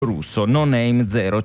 russo no name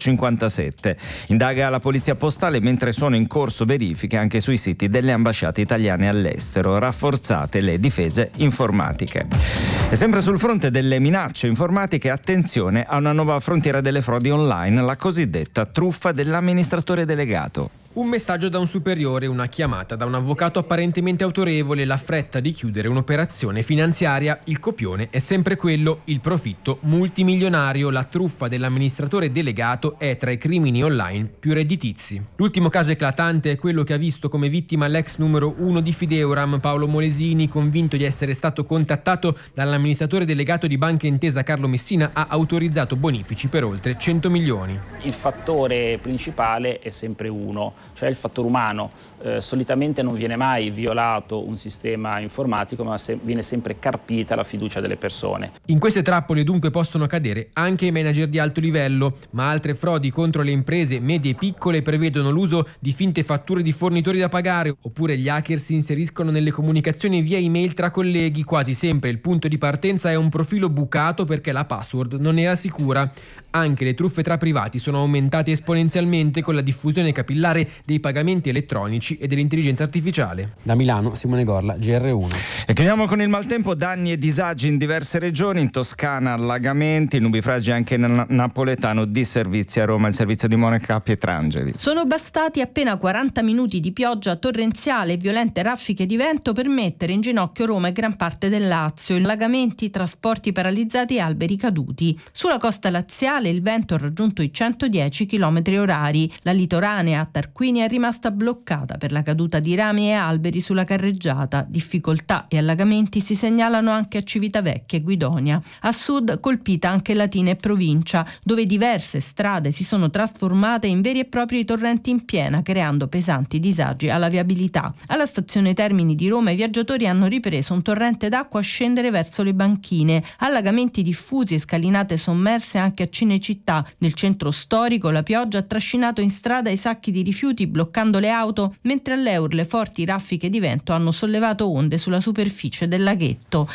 057. Indaga la polizia postale mentre sono in corso verifiche anche sui siti delle ambasciate italiane all'estero, rafforzate le difese informatiche. E sempre sul fronte delle minacce informatiche, attenzione a una nuova frontiera delle frodi online, la cosiddetta truffa dell'amministratore delegato. Un messaggio da un superiore, una chiamata da un avvocato apparentemente autorevole, la fretta di chiudere un'operazione finanziaria. Il copione è sempre quello, il profitto multimilionario. La truffa dell'amministratore delegato è tra i crimini online più redditizi. L'ultimo caso eclatante è quello che ha visto come vittima l'ex numero 1 di Fideuram, Paolo Molesini, convinto di essere stato contattato dall'amministratore delegato di Banca Intesa Carlo Messina, ha autorizzato bonifici per oltre 100 milioni. Il fattore principale è sempre uno, cioè il fattore umano. Solitamente non viene mai violato un sistema informatico, ma viene sempre carpita la fiducia delle persone. In queste trappole dunque possono cadere anche i manager di alto livello, ma altre frodi contro le imprese medie e piccole prevedono l'uso di finte fatture di fornitori da pagare, oppure gli hacker si inseriscono nelle comunicazioni via email tra colleghi. Quasi sempre il punto di partenza è un profilo bucato perché la password non era sicura. Anche le truffe tra privati sono aumentate esponenzialmente con la diffusione capillare dei pagamenti elettronici e dell'intelligenza artificiale. Da Milano, Simone Gorla, GR1. E chiudiamo con il maltempo, danni e disagi in diverse regioni, in Toscana allagamenti, nubifragi anche nel napoletano, disservizi a Roma, il servizio di Monica Pietrangeli. Sono bastati appena 40 minuti di pioggia torrenziale e violente raffiche di vento per mettere in ginocchio Roma e gran parte del Lazio, allagamenti, trasporti paralizzati e alberi caduti. Sulla costa laziale il vento ha raggiunto i 110 km/h. La litoranea a Tarquinia è rimasta bloccata per la caduta di rami e alberi sulla carreggiata. Difficoltà e allagamenti si segnalano anche a Civitavecchia e Guidonia. A sud colpita anche Latina e provincia, dove diverse strade si sono trasformate in veri e propri torrenti in piena, creando pesanti disagi alla viabilità. Alla stazione Termini di Roma i viaggiatori hanno ripreso un torrente d'acqua a scendere verso le banchine. Allagamenti diffusi e scalinate sommerse anche a Cinecittà. Nel centro storico la pioggia ha trascinato in strada i sacchi di rifiuti bloccando le auto, mentre all'Eur le forti raffiche di vento hanno sollevato onde sulla superficie del laghetto.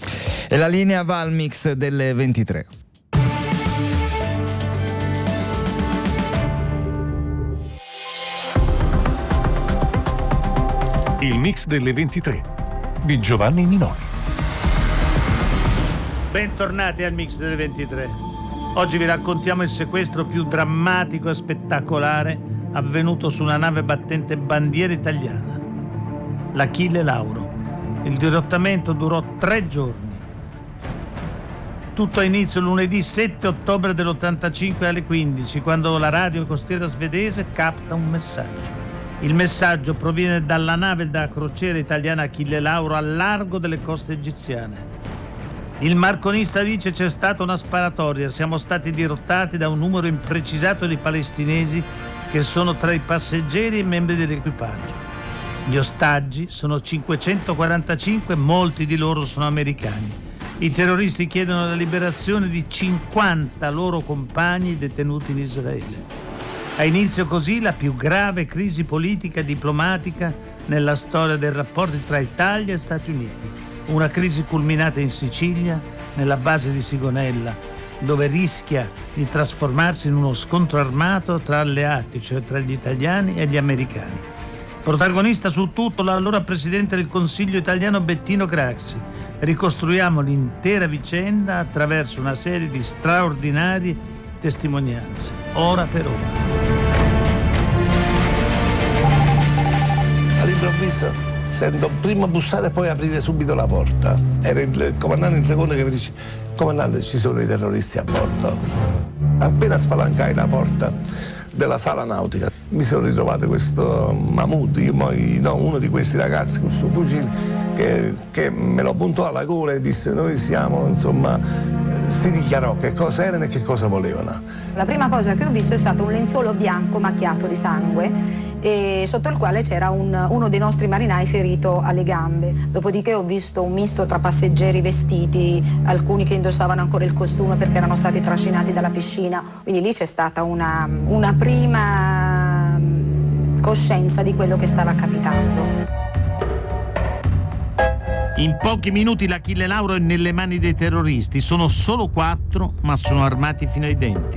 E la linea va al mix delle 23. Il mix delle 23 di Giovanni Minoni. Bentornati al mix delle 23. Oggi vi raccontiamo il sequestro più drammatico e spettacolare avvenuto su una nave battente bandiera italiana, l'Achille Lauro. Il dirottamento durò 3 giorni. Tutto ha inizio lunedì 7 ottobre dell'85 alle 15, quando la radio costiera svedese capta un messaggio. Il messaggio proviene dalla nave da crociera italiana Achille Lauro al largo delle coste egiziane. Il marconista dice: c'è stata una sparatoria, siamo stati dirottati da un numero imprecisato di palestinesi che sono tra i passeggeri e membri dell'equipaggio. Gli ostaggi sono 545, molti di loro sono americani. I terroristi chiedono la liberazione di 50 loro compagni detenuti in Israele. Ha inizio così la più grave crisi politica e diplomatica nella storia dei rapporti tra Italia e Stati Uniti. Una crisi culminata in Sicilia, nella base di Sigonella, dove rischia di trasformarsi in uno scontro armato tra alleati, cioè tra gli italiani e gli americani. Protagonista su tutto l'allora presidente del Consiglio italiano Bettino Craxi. Ricostruiamo l'intera vicenda attraverso una serie di straordinarie testimonianze, ora per ora. All'improvviso sento prima bussare e poi aprire subito la porta. Era il comandante in seconda che mi dice: comandante, ci sono i terroristi a bordo. Appena spalancai la porta della sala nautica mi sono ritrovato questo Mahmoud, uno di questi ragazzi con il suo fucile che me lo puntò alla gola e disse: noi siamo, si dichiarò che cosa erano e che cosa volevano. La prima cosa che ho visto è stato un lenzuolo bianco macchiato di sangue e sotto il quale c'era uno dei nostri marinai ferito alle gambe. Dopodiché ho visto un misto tra passeggeri vestiti, alcuni che indossavano ancora il costume perché erano stati trascinati dalla piscina, quindi lì c'è stata una prima coscienza di quello che stava capitando. In pochi minuti l'Achille Lauro è nelle mani dei terroristi. Sono solo 4, ma sono armati fino ai denti.